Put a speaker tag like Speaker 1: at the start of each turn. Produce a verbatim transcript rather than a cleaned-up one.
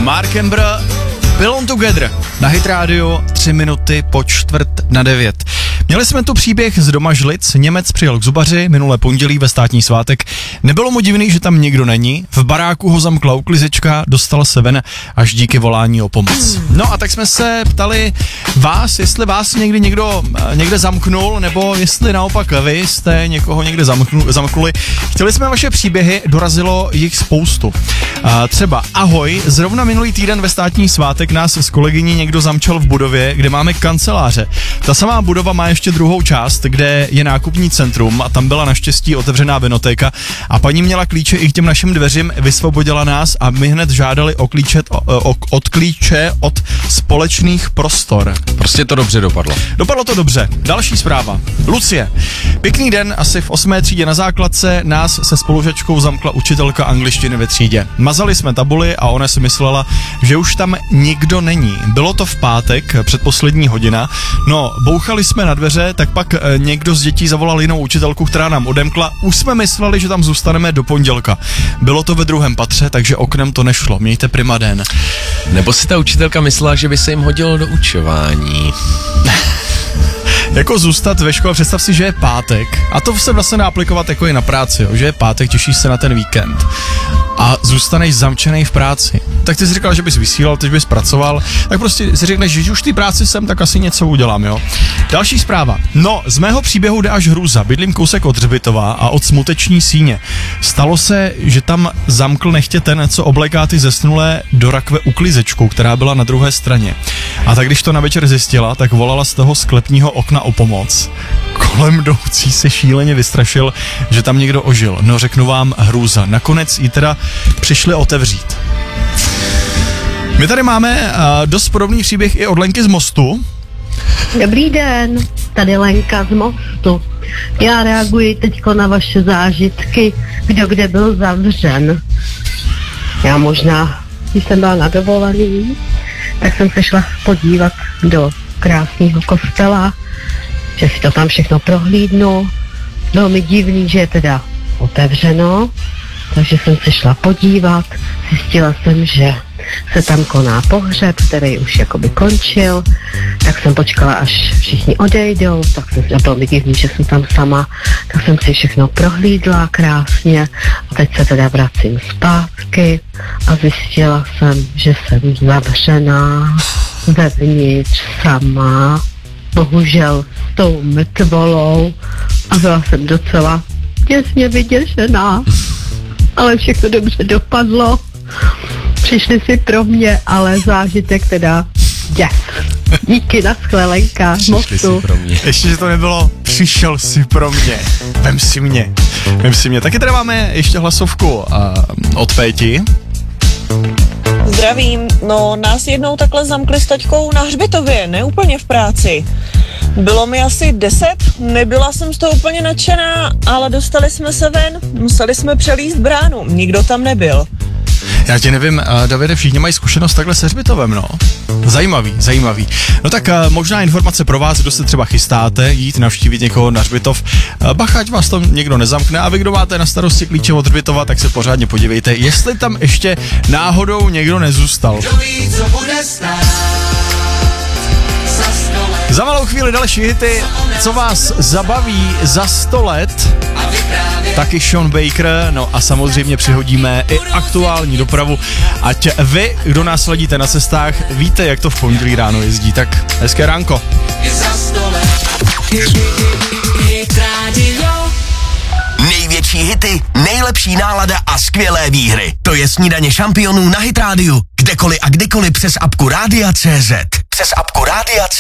Speaker 1: Mark Ember, Belong Together na Hit Radio, tři minuty po čtvrt na devět. Měli jsme tu příběh z Domažlic, Němec přijel k zubaři minulé pondělí ve státní svátek. Nebylo mu divný, že tam nikdo není, v baráku ho zamkla uklizečka, dostal se ven až díky volání o pomoc. No a tak jsme se ptali vás, jestli vás někdy někdo někde zamknul, nebo jestli naopak vy jste někoho někde zamknul, zamknuli. Chtěli jsme vaše příběhy, dorazilo jich spoustu. A třeba ahoj, zrovna minulý týden ve státní svátek nás s kolegyní někdo zamčel v budově, kde máme kanceláře. Ta samá budova má ještě druhou část, kde je nákupní centrum a tam byla naštěstí otevřená vinotéka a paní měla klíče i k těm našim dveřím, vysvobodila nás a my hned žádali o klíče, o, o, od klíče od společných prostor.
Speaker 2: Prostě to dobře dopadlo.
Speaker 1: Dopadlo to dobře. Další zpráva. Lucie. Pěkný den, asi v osmé třídě na základce nás se spolužačkou zamkla učitelka angličtiny ve třídě. Mazali jsme tabuli a ona si myslela, že už tam nikdo není. Bylo to v pátek, předposlední hodina. No, bouchali jsme na dveře, tak pak e, někdo z dětí zavolal jinou učitelku, která nám odemkla. Už jsme mysleli, že tam zůstaneme do pondělka. Bylo to ve druhém patře, takže oknem to nešlo. Mějte prima den.
Speaker 2: Nebo si ta učitelka myslela, že by se jim hodilo do učování.
Speaker 1: Jako zůstat ve škole, představ si, že je pátek a to se vlastně dá aplikovat jako i na práci, jo, že je pátek, těšíš se na ten víkend a zůstaneš zamčený v práci. Tak ty jsi říkal, že bys vysílal, teď bys pracoval, tak prostě si řekneš, že už ty práci jsem, tak asi něco udělám, jo. Další zpráva. No, z mého příběhu jde až hrůza. Bydlím kousek od Hřbitova a od Smuteční síně. Stalo se, že tam zamkl nechtě ten, co obléká ty zesnulé do rakve uklizečkou, která byla na druhé straně. A tak když to na večer zjistila, tak volala z toho sklepního okna o pomoc. Kolem jdoucí se šíleně vystrašil, že tam někdo ožil. No, řeknu vám, hrůza. Nakonec jí teda přišli otevřít. My tady máme uh, dost podobný příběh i od Lenky z Mostu.
Speaker 3: Dobrý den, tady Lenka z Mostu. Já reaguji teďko na vaše zážitky, kdo kde byl zavřen. Já možná, když jsem byla na dovolený, tak jsem se šla podívat do krásného kostela, že si to tam všechno prohlídnu. Bylo mi divný, že je teda otevřeno, takže jsem se šla podívat, zjistila jsem, že se tam koná pohřeb, který už jakoby končil, tak jsem počkala, až všichni odejdou, tak jsem, bylo mi divný, že jsem tam sama, tak jsem si všechno prohlídla krásně a teď se teda vracím zpátky a zjistila jsem, že jsem zavřená zevnitř sama, bohužel s tou mrtvolou a byla jsem docela těsně vyděšená, ale všechno dobře dopadlo. Přišli si pro mě, ale zážitek teda yes. Díky, naschle, Lenka, Mostu.
Speaker 1: Ještě, že to nebylo, přišel si pro mě. Vem si mě. Vem si mě. Taky tady máme ještě hlasovku uh, od Péti.
Speaker 4: Zdravím, no nás jednou takhle zamkli s taťkou na hřbitově, ne úplně v práci. Bylo mi asi deset, nebyla jsem z toho úplně nadšená, ale dostali jsme se ven, museli jsme přelízt bránu, nikdo tam nebyl.
Speaker 1: Já ti nevím, uh, Davide, všichni mají zkušenost takhle se hřbitovem, no. Zajímavý, zajímavý. No tak uh, možná informace pro vás, kdo se třeba chystáte jít navštívit někoho na hřbitov. Uh, bacha, ať vás tam někdo nezamkne a vy, kdo máte na starosti klíče od hřbitova, tak se pořádně podívejte, jestli tam ještě náhodou někdo nezůstal. Za malou chvíli další hity, co vás zabaví za sto let, taky Sean Baker, no a samozřejmě přihodíme i aktuální dopravu, ať vy, kdo nás sledíte na cestách, víte, jak to v pondělí ráno jezdí, tak hezké ránko.
Speaker 5: Největší hity, nejlepší nálada a skvělé výhry. To je Snídaně šampionů na Hit Radio. Kdekoliv a kdykoliv přes apku Rádia tečka cé zet. Přes apku Rádia tečka cé zet.